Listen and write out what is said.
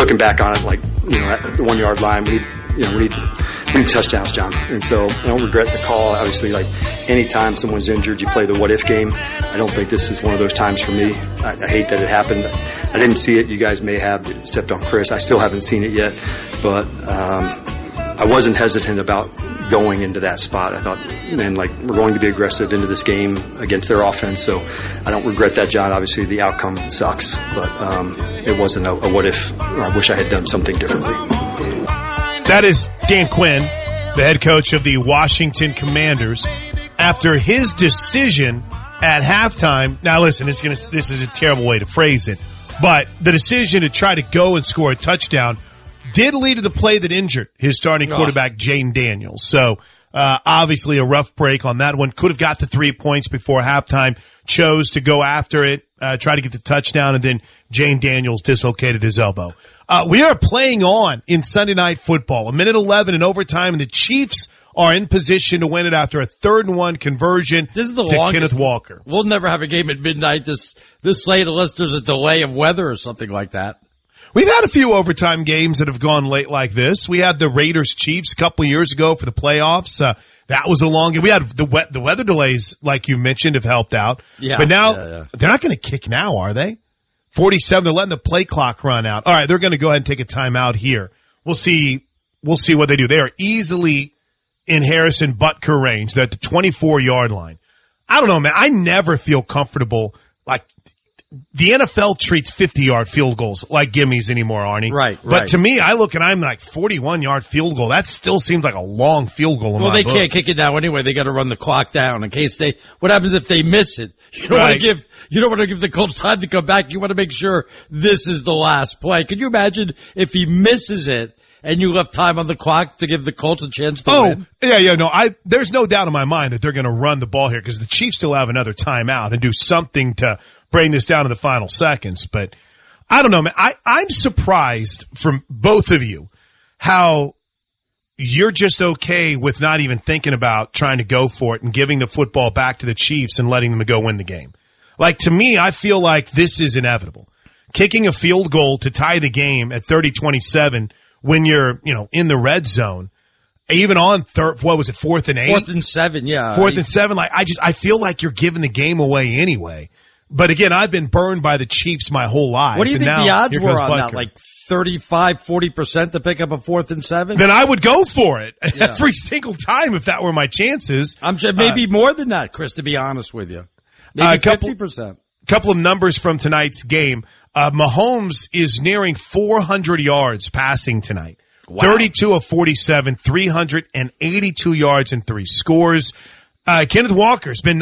looking back on it, like, at the 1 yard line, we need touchdowns, John. And so I don't regret the call. Obviously, like, anytime someone's injured, you play the what if game. I don't think this is one of those times for me. I hate that it happened. I didn't see it. You guys may have stepped on Chris. I still haven't seen it yet, but I wasn't hesitant about going into that spot. I thought, we're going to be aggressive into this game against their offense, so I don't regret that, John. Obviously, the outcome sucks, but it wasn't a what if, or I wish I had done something differently. That is Dan Quinn, the head coach of the Washington Commanders, after his decision at halftime. Now, listen, this is a terrible way to phrase it, but the decision to try to go and score a touchdown did lead to the play that injured his starting quarterback, Jayden Daniels. So, obviously a rough break on that one. Could have got the 3 points before halftime, chose to go after it, try to get the touchdown, and then Jayden Daniels dislocated his elbow. We are playing on in Sunday Night Football. 1:11 in overtime, and the Chiefs are in position to win it after a 3rd-and-1 conversion this is the to longest. Kenneth Walker. We'll never have a game at midnight this late unless there's a delay of weather or something like that. We've had a few overtime games that have gone late like this. We had the Raiders-Chiefs a couple of years ago for the playoffs. That was a long game. We had the weather delays, like you mentioned, have helped out. Yeah, but now they're not going to kick now, are they? 47. They're letting the play clock run out. All right, they're going to go ahead and take a timeout here. We'll see what they do. They are easily in Harrison Butker range. They're at the 24-yard line. I don't know, man. I never feel comfortable. Like, the NFL treats 50-yard field goals like gimmies anymore, Arnie. Right. But to me, I look and I'm like 41-yard field goal. That still seems like a long field goal in my book. Can't kick it now anyway. They got to run the clock down in case what happens if they miss it? You don't want to give the Colts time to come back. You want to make sure this is the last play. Could you imagine if he misses it and you left time on the clock to give the Colts a chance to win? No, there's no doubt in my mind that they're going to run the ball here because the Chiefs still have another timeout and do something to bring this down to the final seconds. But I don't know, man. I'm surprised from both of you how you're just okay with not even thinking about trying to go for it and giving the football back to the Chiefs and letting them go win the game. Like, to me, I feel like this is inevitable. Kicking a field goal to tie the game at 30-27 when you're, in the red zone, even on 4th and 8? 4th and 7, yeah. 4th and 7, like, I feel like you're giving the game away anyway. But again, I've been burned by the Chiefs my whole life. What do you think the odds were on that? Like 35-40% to pick up a 4th and 7? Then I would go for it every single time if that were my chances. I'm sure maybe more than that, Chris, to be honest with you. Maybe 50%. Couple of numbers from tonight's game. Mahomes is nearing 400 yards passing tonight. Wow. 32 of 47, 382 yards and 3 scores. Kenneth Walker's been